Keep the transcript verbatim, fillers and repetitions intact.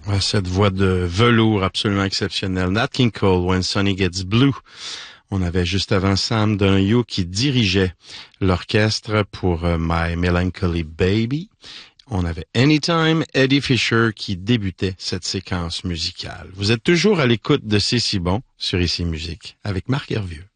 Ouais, cette voix de velours absolument exceptionnelle. Nat King Cole, When Sunny Gets Blue. On avait juste avant Sam Donahue qui dirigeait l'orchestre pour uh, My Melancholy Baby. On avait Anytime, Eddie Fisher qui débutait cette séquence musicale. Vous êtes toujours à l'écoute de C'est si bon sur Ici Musique avec Marc Hervieux.